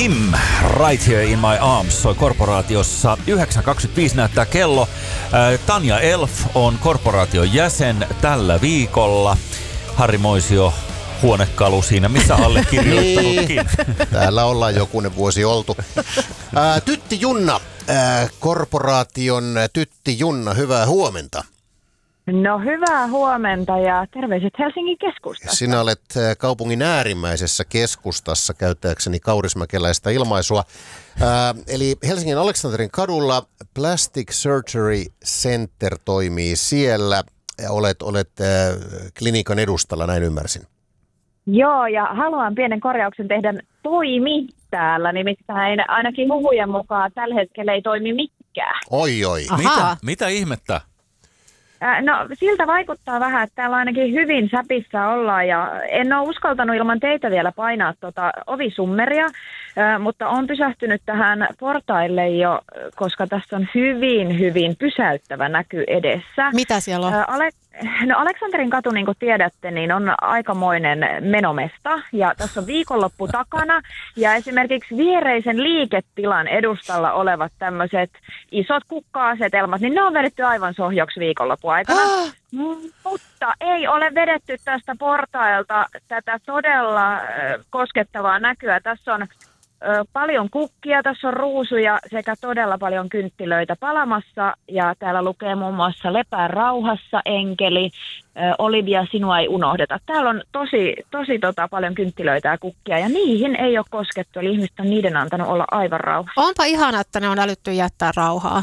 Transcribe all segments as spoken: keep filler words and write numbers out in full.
Kim, Right Here in My Arms, soi Korporaatiossa. yhdeksän kaksikymmentäviisi näyttää kello. Tanja Elf on korporaation jäsen tällä viikolla. Harri Moisio, huonekalu siinä, missä allekirjoittanutkin. Niin. Täällä ollaan jokunen vuosi oltu. Ää, Tytti Junna, ää, korporaation Tytti Junna, hyvää huomenta. No hyvää huomenta ja terveiset Helsingin keskustasta. Sinä olet kaupungin äärimmäisessä keskustassa, käyttääkseni kaurismäkeläistä ilmaisua. Ää, eli Helsingin Aleksanterin kadulla Plastic Surgery Center toimii siellä. Olet, olet ää, klinikan edustalla, näin ymmärsin. Joo, ja haluan pienen korjauksen tehdä toimi täällä, nimittäin ainakin huhujen mukaan tällä hetkellä ei toimi mikään. Oi oi. Mitä, mitä ihmettä? No siltä vaikuttaa vähän, että täällä ainakin hyvin säpissä ollaan ja en ole uskaltanut ilman teitä vielä painaa tuota ovisummeria, mutta olen pysähtynyt tähän portaille jo, koska tässä on hyvin, hyvin pysäyttävä näky edessä. Mitä siellä on? Ale- no Aleksanterin katu, niin kuin tiedätte, niin on aikamoinen menomesta ja tässä on viikonloppu takana ja esimerkiksi viereisen liiketilan edustalla olevat tämmöiset isot kukka-asetelmat, niin ne on vedetty aivan sohjoksi viikonloppu aikana. Ah! Mutta ei ole vedetty tästä portailta tätä todella koskettavaa näkyä. Tässä on paljon kukkia, tässä on ruusuja sekä todella paljon kynttilöitä palamassa ja täällä lukee muun muassa lepää rauhassa, enkeli, Olivia, sinua ei unohdeta. Täällä on tosi, tosi tota, paljon kynttilöitä ja kukkia ja niihin ei ole koskettu, eli ihmiset on niiden antanut olla aivan rauhassa. Onpa ihana, että ne on älytty jättää rauhaa.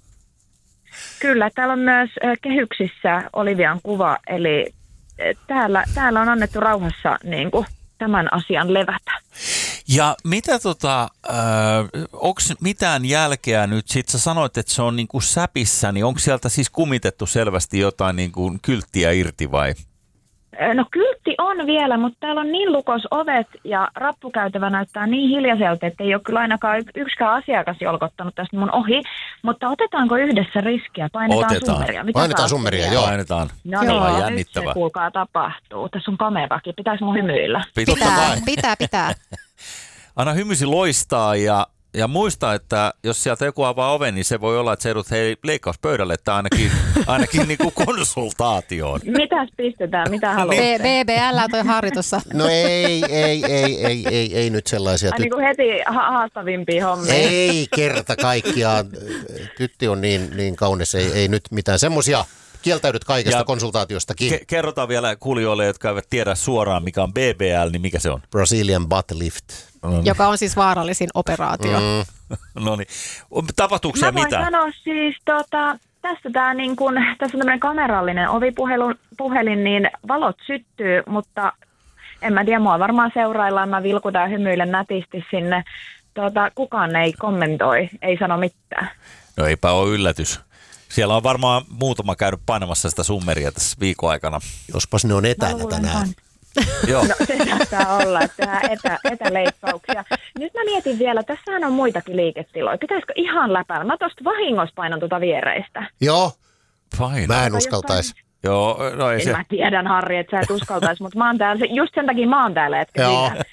Kyllä, täällä on myös kehyksissä Olivian kuva, eli täällä, täällä on annettu rauhassa niin kuin, tämän asian levätä. Ja mitä tota, äh, onko mitään jälkeä nyt, sit sä sanoit, että se on niinku säpissä, niin onko sieltä siis kumitettu selvästi jotain niinku kylttiä irti vai? No kyltti on vielä, mutta täällä on niin lukos ovet ja rappukäytävä näyttää niin hiljaiselta, että ei ole kyllä ainakaan yksikään asiakas jolkottanut tästä mun ohi. Mutta otetaanko yhdessä riskiä? Painetaan Otetaan. summeria. Mitä Painetaan summeria, joo. Painetaan. No niin, jännittävä. nyt se kuulkaa tapahtuu. Tässä on kamerakin. Pitäisi mun hymyillä? Pitää, pitää, pitää. Anna hymysi loistaa ja, ja muista, että jos sieltä joku avaa oven, niin se voi olla, että se edut hei leikkauspöydälle, että ainakin, ainakin niin kuin konsultaatioon. Mitäs pistetään? Mitä haluat? B B L toi Harri tuossa. No ei, ei, ei, ei, ei, ei nyt sellaisia. Ai niin kuin heti ha- haastavimpia hommia. Ei kerta kaikkiaan. Tytti on niin, niin kaunis, ei, ei nyt mitään semmoisia. Kieltäydyt kaikesta ja konsultaatiostakin. Ke- kerrotaan vielä kuulijoille, jotka eivät tiedä suoraan, mikä on B B L, niin mikä se on? Brazilian butt lift. No niin. Joka on siis vaarallisin operaatio. Mm. No niin. Tapahtuuko siellä Mä voin mitään? sanoa siis, tota, tässä, tää niin kun, tässä on tämmöinen kamerallinen ovipuhelin, niin valot syttyy, mutta en mä tiedä, mua varmaan seuraillaan, mä vilkutan ja hymyilen nätisti sinne. Tota, kukaan ei kommentoi, ei sano mitään. No eipä ole yllätys. Siellä on varmaan muutama käynyt painamassa sitä summeria tässä viikon aikana. Jospas ne on etänä tänään. Joo. No se saattaa olla, että tehdään etä, etäleikkauksia. Nyt mä mietin vielä, tässähän on muitakin liiketiloja. Pitäisikö ihan läpällä? Mä tosta vahingossa painan tuota viereistä. Joo, Fine. mä en uskaltaisi. Joo, no ei En se. mä tiedän, Harri, että sä et uskaltaisi, mutta mä oon täällä, just sen takia mä oon täällä, etkä Joo. sinä.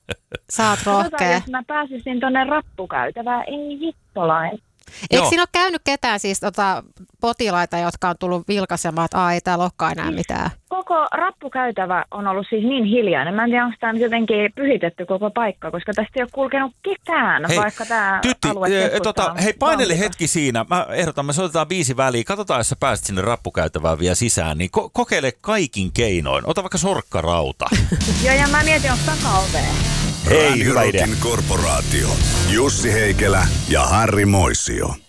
Sä oot Katsotaan, rohkea. jos mä pääsisin tonne rappukäytävään, ei hittolain. Eikö Joo. siinä ole käynyt ketään siis tota, potilaita, jotka on tullut vilkaisemaan, että Aa, ei täällä olekaan enää mitään? Koko rappukäytävä on ollut siis niin hiljainen. Mä en tiedä, onko tämä nyt jotenkin pyhitetty koko paikka, koska tästä ei ole kulkenut ketään, Hei, vaikka tämä Tytti, alue e, tota, hei painele valmiita. hetki siinä. Mä ehdotan, me soitetaan biisi väliin. Katsotaan, jos sä pääset sinne rappukäytävään vielä sisään, niin ko- kokeile kaikin keinoin. Ota vaikka sorkkarauta. Joo, ja mä mietin, onko takaovea. Hei, hyvä idea. Radio Rockin Korporaatio. Jussi Heikelä ja Harri Moisio.